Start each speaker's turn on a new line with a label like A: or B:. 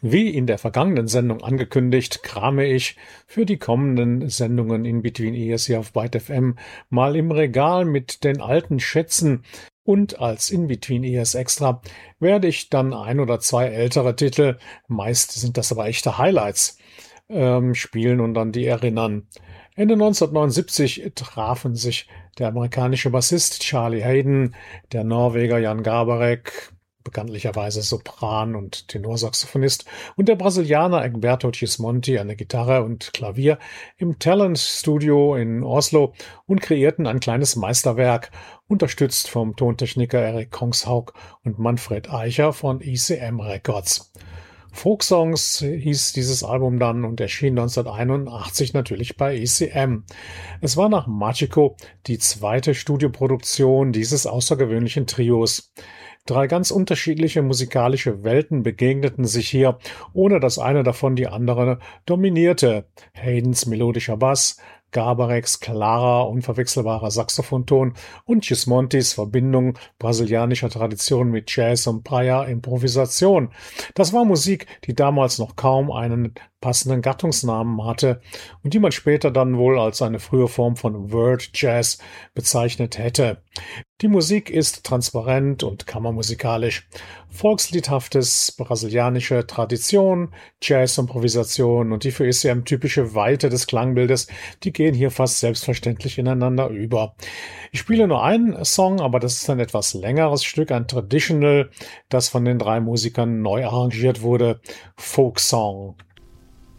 A: Wie in der vergangenen Sendung angekündigt, krame ich für die kommenden Sendungen in Between Ears hier auf Byte FM mal im Regal mit den alten Schätzen, und als In Between Ears Extra werde ich dann ein oder zwei ältere Titel, meist sind das aber echte Highlights, spielen und an die erinnern. Ende 1979 trafen sich der amerikanische Bassist Charlie Haden, der Norweger Jan Garbarek, bekanntlicherweise Sopran- und Tenorsaxophonist, und der Brasilianer Egberto Gismonti an der Gitarre und Klavier im Talent Studio in Oslo und kreierten ein kleines Meisterwerk, unterstützt vom Tontechniker Erik Kongshaug und Manfred Eicher von ECM Records. Folksongs hieß dieses Album dann und erschien 1981 natürlich bei ECM. Es war nach Machiko die zweite Studioproduktion dieses außergewöhnlichen Trios. Drei ganz unterschiedliche musikalische Welten begegneten sich hier, ohne dass eine davon die andere dominierte. Haydens melodischer Bass, Garbareks klarer, unverwechselbarer Saxophonton und Gismontis Verbindung brasilianischer Tradition mit Jazz und freier Improvisation. Das war Musik, die damals noch kaum einen passenden Gattungsnamen hatte und die man später dann wohl als eine frühe Form von World Jazz bezeichnet hätte. Die Musik ist transparent und kammermusikalisch. Volksliedhaftes brasilianische Tradition, Jazz-Improvisation und die für ECM typische Weite des Klangbildes, die gehen hier fast selbstverständlich ineinander über. Ich spiele nur einen Song, aber das ist ein etwas längeres Stück, ein Traditional, das von den drei Musikern neu arrangiert wurde. Folksong.